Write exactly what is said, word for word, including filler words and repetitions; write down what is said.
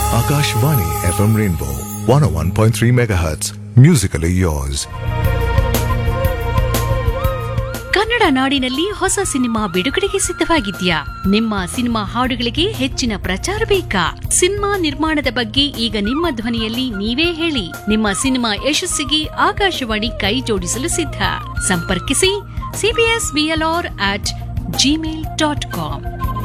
Akashvani F M Rainbow one oh one point three megahertz. Musically yours. Kannada ನಾಡಿನಲ್ಲಿ ಹೊಸ cinema ಬಿಡುಗಡೆಗೆ ಸಿದ್ಧವಾಗಿದ್ಯಾ? ನಿಮ್ಮ cinema ಹಾಡುಗಳಿಗೆ ಹೆಚ್ಚಿನ ಪ್ರಚಾರ ಬೇಕಾ? ಸಿನಿಮಾ ನಿರ್ಮಾಣದ ಬಗ್ಗೆ ಈಗ ನಿಮ್ಮ ಧ್ವನಿಯಲ್ಲಿ ನೀವೇ ಹೇಳಿ. ನಿಮ್ಮ ಸಿನಿಮಾ ಯಶಸ್ಸಿಗೆ ಆಕಾಶವಾಣಿ ಕೈ ಜೋಡಿಸಲು ಸಿದ್ಧ. ಸಂಪರ್ಕಿಸಿ CBS BLR at Gmail dot com.